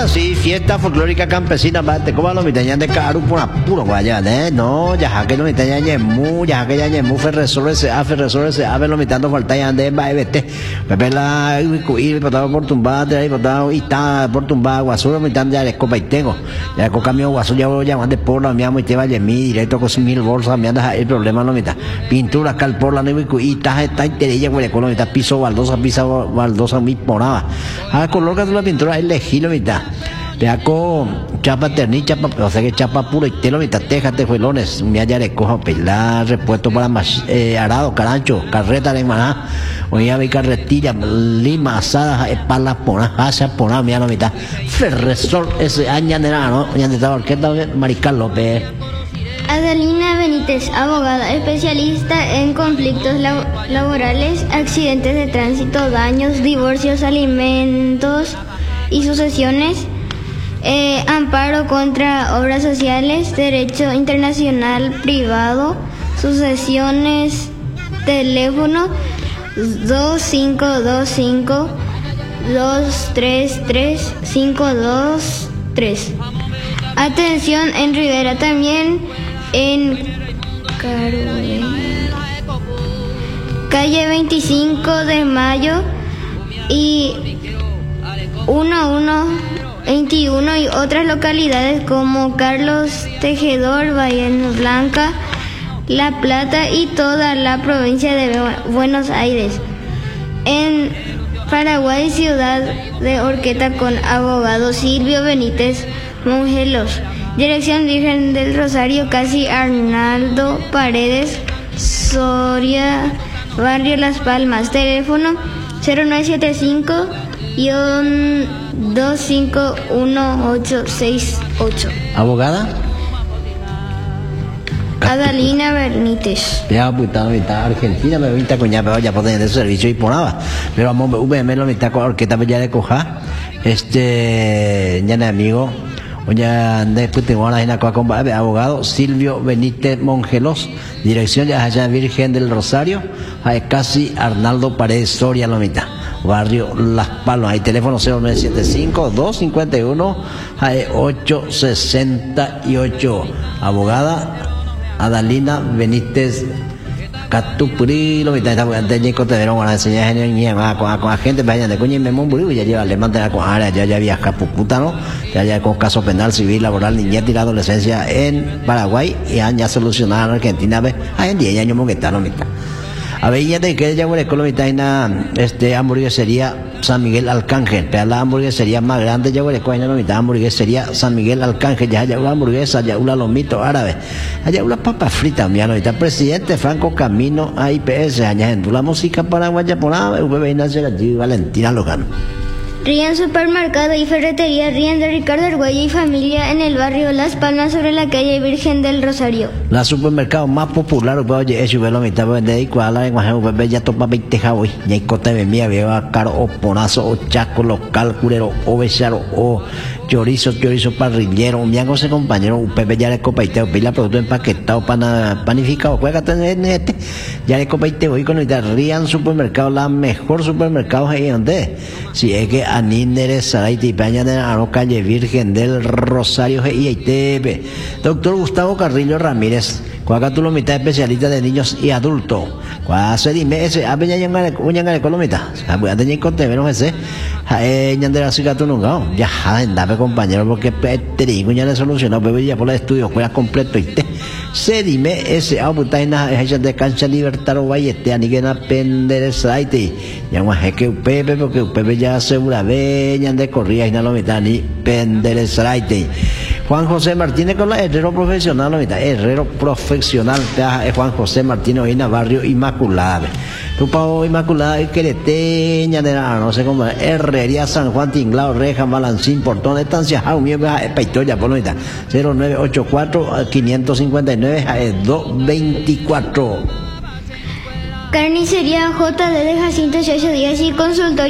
sí, fiesta folclórica campesina, te como lo mitañan de caru por apuro, guaya, no, ya que lo mitañan yemu, ya que ya yemu, ferresores se ave lo mitando falta ya de baebete, pepe la ir potado por tumbada, ahí potado y está por tumbada, guasura mitando ya de copa y tengo, ya con cambio guasura ya voy a llamar de por la mía, muy te vaya mi directo con 1000 bolsas, me anda el problema lo mitad, pintura cal por la nieve y está interilla, güey, con lo mitad piso baldosa mi poraba, a color que la pintura es legilo mitad. Peaco chapa terni, chapa, o sea que chapa puro y telo mitad teja, tejuelones, me haya recojo pelar, repuesto para arado, carancho, carreta de maná, oye a ver carretilla, lima, asada, espalda pona, hacia pona, mira la mitad, ferresol, ese añadera, ¿no? Añadera orquesta, Mariscal López. Adalina Benítez, abogada, especialista en conflictos laborales, accidentes de tránsito, daños, divorcios, alimentos y sucesiones, amparo contra obras sociales, derecho internacional privado, sucesiones, teléfono 2525-233-523. Atención en Rivera, también en calle 25 de Mayo y 1121 y otras localidades como Carlos Tejedor, Bahía Blanca, La Plata y toda la provincia de Buenos Aires. En Paraguay, ciudad de Horqueta, con abogado Silvio Benítez Mongelos. Dirección Virgen del Rosario, casi Arnaldo Paredes, Soria, Barrio Las Palmas. Teléfono 0975-251868. ¿Abogada? Adalina Benítez. Ya, puta, mitad Argentina, me vinta con ya, pero ya pueden tener servicio y por nada. Pero vamos, VM lo mitad con orquesta ya de coja. Ya no amigo. Oye, después tengo una gente con abogado Silvio Benítez Mongelos, dirección de allá Virgen del Rosario, casi Arnaldo Paredes Soria, la mitad, barrio Las Palmas. Hay teléfono 0975-251-868. Abogada Adalina Benítez Catupuri, lo mitad de Nico te dieron una enseñanza con gente, vayan de coño y me murió, ya lleva alemán de la cojara, ya viaja puta, ¿no? Ya con caso penal, civil, laboral, niñez y la adolescencia en Paraguay y ya solucionada en Argentina, en 10 años que está, lo mitad. A ver, ya te queda ya con la mitad hamburguesería San Miguel Arcángel, pero la hamburguesería más grande ya con la mitad hamburguesería San Miguel Arcángel, ya hay una hamburguesa, ya una lomito árabe, allá una papa frita, mi ahorita presidente Franco Camino a IPS, allá en la música paraguaya por nada, Valentina Logano. Rían Supermercado y Ferretería Rían de Ricardo Arguello y familia en el barrio Las Palmas, sobre la calle Virgen del Rosario. La supermercado más popular, oye, es la mitad de Iguala, en Guajem, ya topa 20 jaboy, ya hay cote de mía, veo caro o ponazo, o chaco, local, curero, o besaro, o chorizo parrillero, mi hago ese compañero, Pepe ya le copaiteo, pila producto empaquetado, panificado, juegate en este, ya le copaiteo, y con el Rían Supermercado, la mejor supermercado ahí donde, si es que Aníndere, Saraiti y Peña de la calle Virgen del Rosario y ITP. Doctor Gustavo Carrillo Ramírez, cuaca tú lo mitad especialista de niños y adultos. Cuá se dime ese, a peña ñangare con lo mitad. A peña teñi con temeros ese, ñandera siga tú nunca. Ya, dame compañero, porque trigo ya le solucionó, pero ya por el estudio, juega completo y te. Se dime ese, putaina, es de cancha libertad o vayete, aniguena penderezaite. Ya más es que Pepe, porque Pepe ya asegura, veñan de corrida y no lo mitad ni penderezaite. Juan José Martínez con la herrero profesional, lo mitad, herrero profesional, es Juan José Martínez hoy en Barrio Inmaculada. Tu pavo Inmaculada y Quereteña de la, no sé cómo, Herrería San Juan Tinglao, Reja, Balancín, Portón, Estancia, Jaumie, Peitoya, por lo mitad, 0984-559-224. Carnicería J de Jacinto Chacho Díaz y consultorio